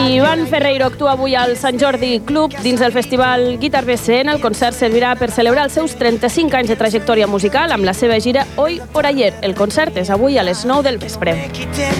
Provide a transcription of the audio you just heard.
Iván Ferreiro actua avui al Sant Jordi Club dins del festival Guitar BCN. El concert servirà per celebrar els seus 35 anys de trajectòria musical amb la seva gira Hoy por Ayer. El concert és avui a les 9 del vespre.